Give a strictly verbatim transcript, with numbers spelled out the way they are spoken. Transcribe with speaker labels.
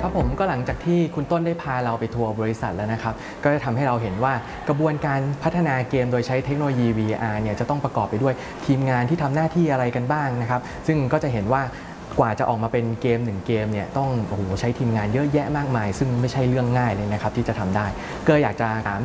Speaker 1: ครับผมก็หลังจากที่คุณต้นได้พาเราไปทัวร์บริษัทแล้วนะครับก็จะทำให้เราเห็นว่ากระบวนการพัฒนาเกมโดยใช้เทคโนโลยี วี อาร์ เนี่ยจะต้องประกอบไปด้วยทีมงานที่ทำหน้าที่อะไรกันบ้างนะครับซึ่งก็จะเห็นว่ากว่าจะออกมาเป็นเกมหนึ่งเกมเนี่ยต้องโอ้โหใช้ทีมงานเยอะแยะมากมายซึ่งไม่ใช่เรื่องง่ายเลยนะครับที่จะทำได้ก็อยากจะถาม